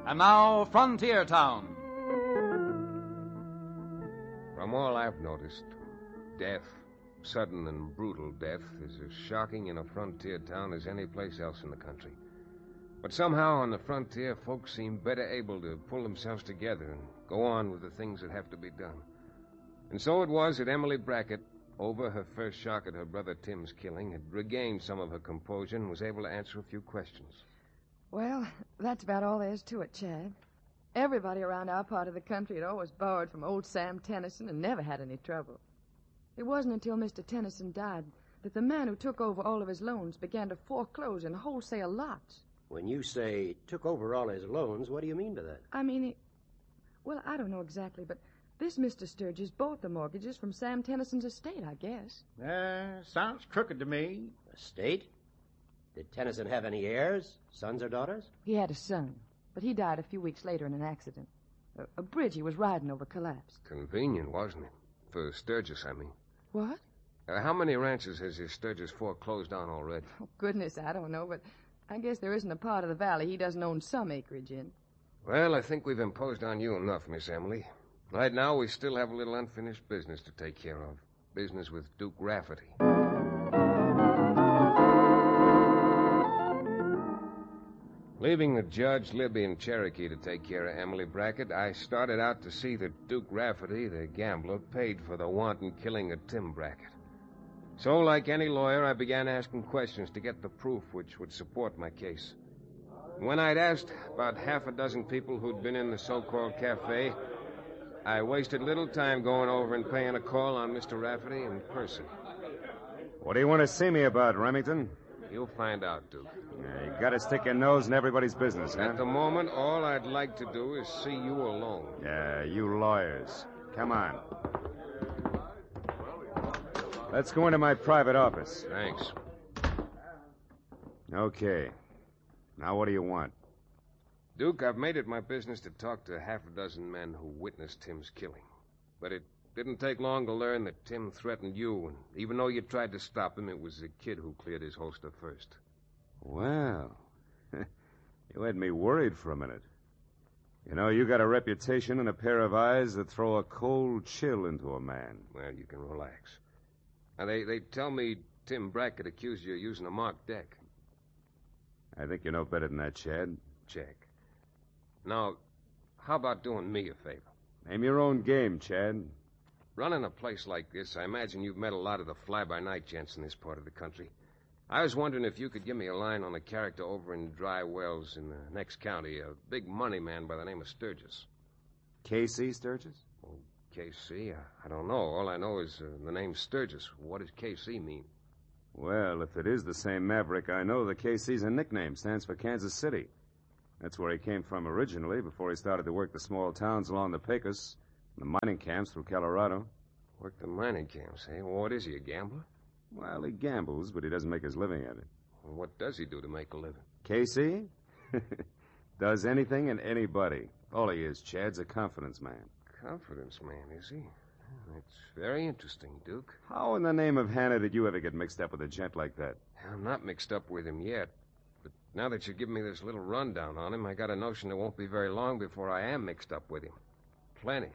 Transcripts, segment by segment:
And now, Frontier Town. From all I've noticed, death, sudden and brutal death, is as shocking in a frontier town as any place else in the country. But somehow on the frontier, folks seem better able to pull themselves together and go on with the things that have to be done. And so it was that Emily Brackett, over her first shock at her brother Tim's killing, had regained some of her composure and was able to answer a few questions. Well, that's about all there is to it, Chad. Everybody around our part of the country had always borrowed from old Sam Tennyson and never had any trouble. It wasn't until Mr. Tennyson died that the man who took over all of his loans began to foreclose in wholesale lots. When you say took over all his loans, what do you mean by that? I mean, well, I don't know exactly, but this Mr. Sturgis bought the mortgages from Sam Tennyson's estate, I guess. Sounds crooked to me. Estate? Did Tennyson have any heirs, sons or daughters? He had a son, but he died a few weeks later in an accident. A bridge he was riding over collapsed. Convenient, wasn't it? For Sturgis, I mean. What? How many ranches has his Sturgis foreclosed on already? Oh, goodness, I don't know, but I guess there isn't a part of the valley he doesn't own some acreage in. Well, I think we've imposed on you enough, Miss Emily. Right now, we still have a little unfinished business to take care of. Business with Duke Rafferty. Leaving the judge, Libby, and Cherokee to take care of Emily Brackett, I started out to see that Duke Rafferty, the gambler, paid for the wanton killing of Tim Brackett. So, like any lawyer, I began asking questions to get the proof which would support my case. When I'd asked about half a dozen people who'd been in the so-called cafe, I wasted little time going over and paying a call on Mr. Rafferty in person. What do you want to see me about, Remington? You'll find out, Duke. Yeah, you gotta stick your nose in everybody's business, huh? At the moment, all I'd like to do is see you alone. Yeah, you lawyers. Come on. Let's go into my private office. Thanks. Okay. Now what do you want? Duke, I've made it my business to talk to half a dozen men who witnessed Tim's killing. But it didn't take long to learn that Tim threatened you, and even though you tried to stop him, it was the kid who cleared his holster first. Well, you had me worried for a minute. You know, you got a reputation and a pair of eyes that throw a cold chill into a man. Well, you can relax. Now, they tell me Tim Brackett accused you of using a marked deck. I think you know better than that, Chad. Check. Now, how about doing me a favor? Name your own game, Chad. Running a place like this, I imagine you've met a lot of the fly-by-night gents in this part of the country. I was wondering if you could give me a line on a character over in Dry Wells in the next county, a big money man by the name of Sturgis. K.C. Sturgis? Oh, K.C.? I don't know. All I know is the name Sturgis. What does K.C. mean? Well, if it is the same Maverick I know, the K.C.'s a nickname. Stands for Kansas City. That's where he came from originally, before he started to work the small towns along the Pecos and the mining camps through Colorado. Work the mining camps, eh? Well, what is he, a gambler? Well, he gambles, but he doesn't make his living at it. Well, what does he do to make a living? Casey? Does anything and anybody. All he is, Chad's a confidence man. Confidence man, is he? That's very interesting, Duke. How in the name of Hannah did you ever get mixed up with a gent like that? I'm not mixed up with him yet. But now that you've given me this little rundown on him, I got a notion it won't be very long before I am mixed up with him. Plenty.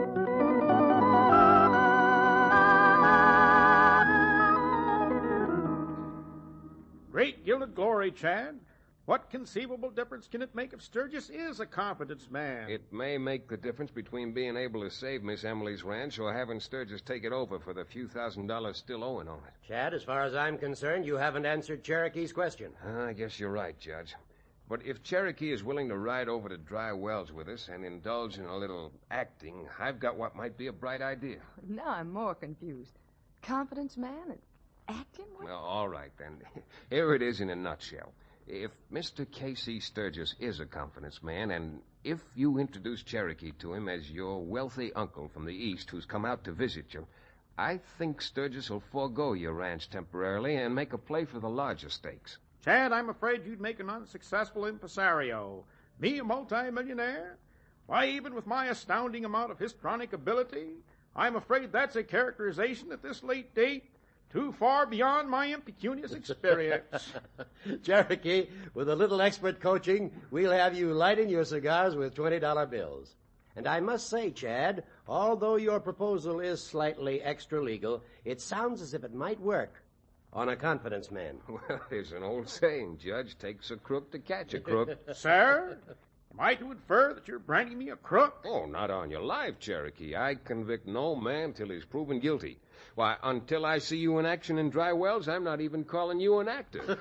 Great gilded glory, Chad. What conceivable difference can it make if Sturgis is a confidence man? It may make the difference between being able to save Miss Emily's ranch or having Sturgis take it over for the few $1,000s still owing on it. Chad, as far as I'm concerned, you haven't answered Cherokee's question. I guess you're right, Judge. But if Cherokee is willing to ride over to Dry Wells with us and indulge in a little acting, I've got what might be a bright idea. Now I'm more confused. Confidence man and acting? What? Well, all right, then. Here it is in a nutshell. If Mr. K.C. Sturgis is a confidence man, and if you introduce Cherokee to him as your wealthy uncle from the East who's come out to visit you, I think Sturgis will forego your ranch temporarily and make a play for the larger stakes. Chad, I'm afraid you'd make an unsuccessful impresario. Me, a multimillionaire? Why, even with my astounding amount of histrionic ability, I'm afraid that's a characterization at this late date Too far beyond my impecunious experience. Cherokee, with a little expert coaching, we'll have you lighting your cigars with $20 bills. And I must say, Chad, although your proposal is slightly extra-legal, it sounds as if it might work on a confidence man. Well, there's an old saying, Judge, takes a crook to catch a crook. Sir, am I to infer that you're branding me a crook? Oh, not on your life, Cherokee. I convict no man till he's proven guilty. Why, until I see you in action in Dry Wells, I'm not even calling you an actor.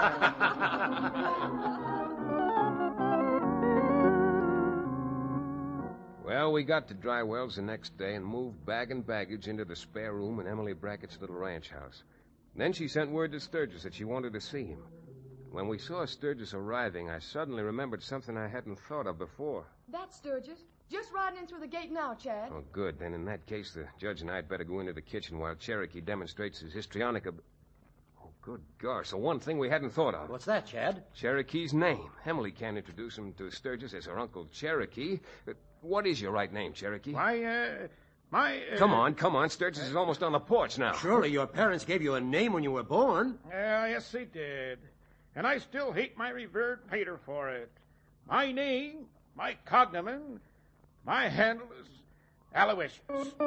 Well, we got to Dry Wells the next day and moved bag and baggage into the spare room in Emily Brackett's little ranch house. Then she sent word to Sturgis that she wanted to see him. When we saw Sturgis arriving, I suddenly remembered something I hadn't thought of before. That's Sturgis. Just riding in through the gate now, Chad. Oh, good. Then in that case, the judge and I'd better go into the kitchen while Cherokee demonstrates his histrionic Oh, good gosh, the one thing we hadn't thought of. What's that, Chad? Cherokee's name. Emily can't introduce him to Sturgis as her Uncle Cherokee. What is your right name, Cherokee? Come on. Sturgis is almost on the porch now. Surely your parents gave you a name when you were born. Yes, they did. And I still hate my revered pater for it. My name, my cognomen, my handle is Aloysius.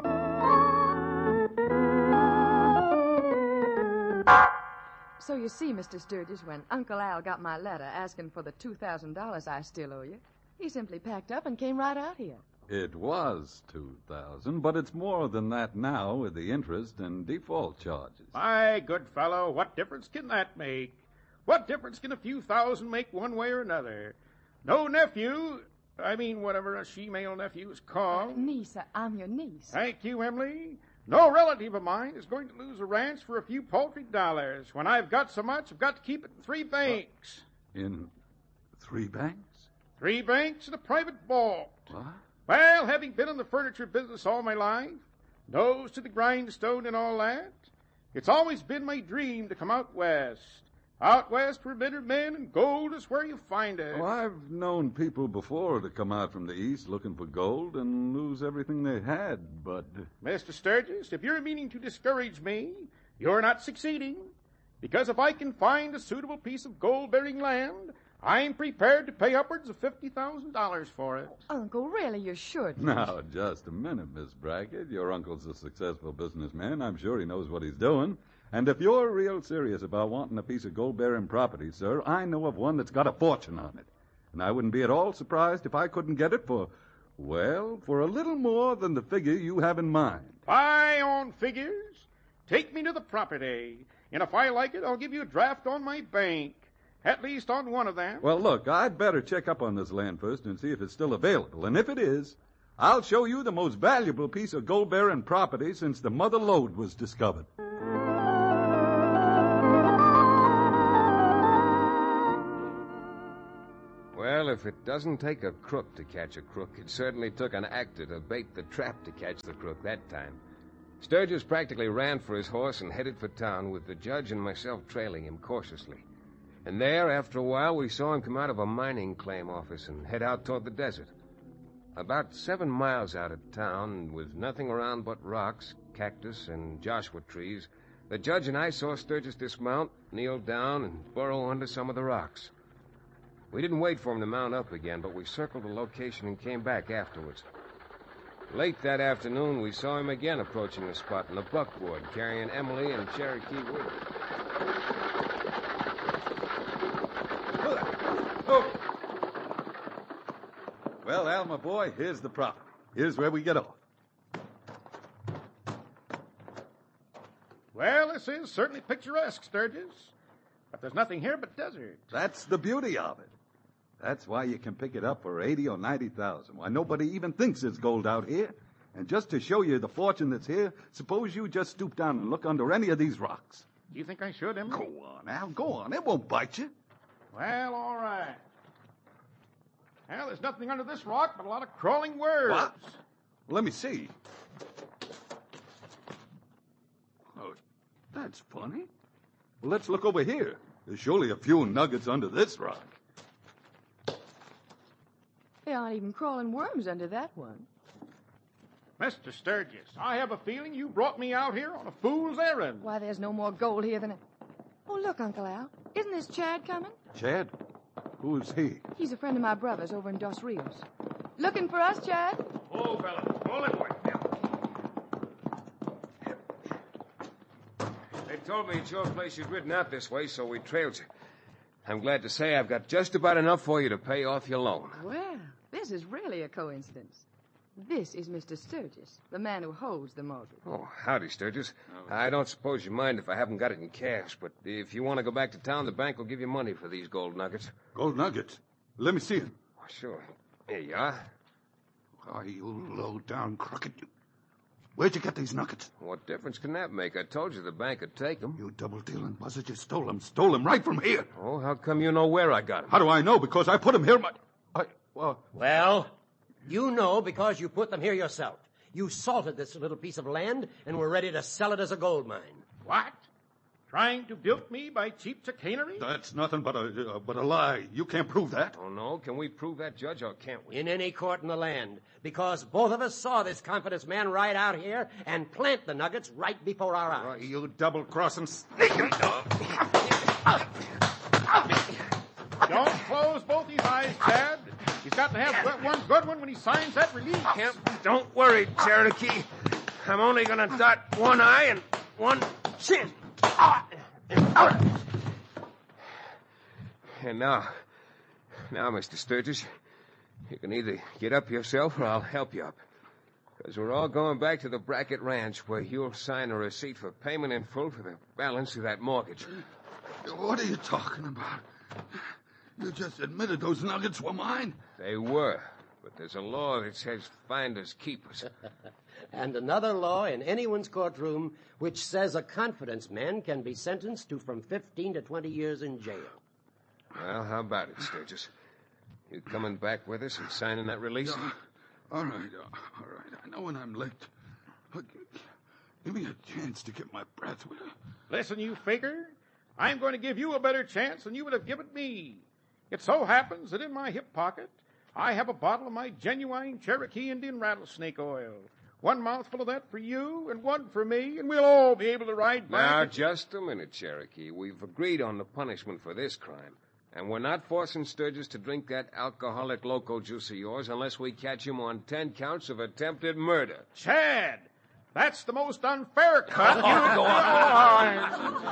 So you see, Mr. Sturgis, when Uncle Al got my letter asking for the $2,000 I still owe you, he simply packed up and came right out here. It was $2,000, but it's more than that now with the interest and default charges. My good fellow, what difference can that make? What difference can a few thousand make one way or another? No nephew, whatever a she-male nephew is called. Niece, I'm your niece. Thank you, Emily. No relative of mine is going to lose a ranch for a few paltry dollars. When I've got so much, I've got to keep it in 3 banks. In 3 banks? 3 banks and a private vault. What? Well, having been in the furniture business all my life, nose to the grindstone and all that, it's always been my dream to come out west. Out west where men are men and gold is where you find it. Well, I've known people before to come out from the east looking for gold and lose everything they had, but... Mr. Sturgis, if you're meaning to discourage me, you're not succeeding. Because if I can find a suitable piece of gold-bearing land, I'm prepared to pay upwards of $50,000 for it. Uncle, really, you should. Now, just a minute, Miss Brackett. Your uncle's a successful businessman. I'm sure he knows what he's doing. And if you're real serious about wanting a piece of gold-bearing property, sir, I know of one that's got a fortune on it. And I wouldn't be at all surprised if I couldn't get it for a little more than the figure you have in mind. Buy on figures? Take me to the property. And if I like it, I'll give you a draft on my bank. At least on one of them. Well, look, I'd better check up on this land first and see if it's still available. And if it is, I'll show you the most valuable piece of gold-bearing property since the mother lode was discovered. Well, if it doesn't take a crook to catch a crook, it certainly took an actor to bait the trap to catch the crook that time. Sturgis practically ran for his horse and headed for town with the judge and myself trailing him cautiously. And there, after a while, we saw him come out of a mining claim office and head out toward the desert. About 7 miles out of town, with nothing around but rocks, cactus, and Joshua trees, the judge and I saw Sturgis dismount, kneel down, and burrow under some of the rocks. We didn't wait for him to mount up again, but we circled the location and came back afterwards. Late that afternoon, we saw him again approaching the spot in the buckboard, carrying Emily and Cherokee with him. Well, Al, my boy, here's the property. Here's where we get off. Well, this is certainly picturesque, Sturgis. But there's nothing here but desert. That's the beauty of it. That's why you can pick it up for $80,000 or $90,000. Why, nobody even thinks there's gold out here. And just to show you the fortune that's here, suppose you just stoop down and look under any of these rocks. Do you think I should, Emily? Go on, Al, go on. It won't bite you. Well, all right. Well, there's nothing under this rock but a lot of crawling worms. What? Well, let me see. Oh, that's funny. Well, let's look over here. There's surely a few nuggets under this rock. There aren't even crawling worms under that one. Mr. Sturgis, I have a feeling you brought me out here on a fool's errand. Why, there's no more gold here than... Oh, look, Uncle Al. Isn't this Chad coming? Chad? Who's he? He's a friend of my brother's over in Dos Rios. Looking for us, Chad? Oh, fella, pull it away. They told me it's your place you'd ridden out this way, so we trailed you. I'm glad to say I've got just about enough for you to pay off your loan. Well, this is really a coincidence. This is Mr. Sturgis, the man who holds the mortgage. Oh, howdy, Sturgis. I don't suppose you mind if I haven't got it in cash, but if you want to go back to town, the bank will give you money for these gold nuggets. Gold nuggets? Let me see them. Oh, sure. Here you are. Oh, you low-down crooked. Where'd you get these nuggets? What difference can that make? I told you the bank would take them. You double-dealing buzzard. You stole them. Stole them right from here. Oh, how come you know where I got them? How do I know? Because I put them here. Well, you know because you put them here yourself. You salted this little piece of land and were ready to sell it as a gold mine. What? Trying to bilk me by cheap chicanery? That's nothing but a lie. You can't prove that. Oh, no? Can we prove that, Judge, or can't we? In any court in the land, because both of us saw this confidence man ride out here and plant the nuggets right before our eyes. You double-crossing sneaking dog. Don't close both his eyes, Chad. He's got to have one good one when he signs that release. Don't worry, Cherokee. I'm only going to dot one eye and one chin. And now, Mr. Sturgis, you can either get up yourself or I'll help you up. Because we're all going back to the Brackett Ranch where you'll sign a receipt for payment in full for the balance of that mortgage. What are you talking about? You just admitted those nuggets were mine. They were, but there's a law that says finders keepers. And another law in anyone's courtroom which says a confidence man can be sentenced to from 15 to 20 years in jail. Well, how about it, Sturgis? You coming back with us and signing that release? All right. I know when I'm late. Give me a chance to get my breath, will you? Listen, you faker. I'm going to give you a better chance than you would have given me. It so happens that in my hip pocket, I have a bottle of my genuine Cherokee Indian rattlesnake oil. One mouthful of that for you and one for me, and we'll all be able to ride back. Now, just a minute, Cherokee. We've agreed on the punishment for this crime. And we're not forcing Sturgis to drink that alcoholic loco juice of yours unless we catch him on 10 counts of attempted murder. Chad, that's the most unfair cut you... Go on.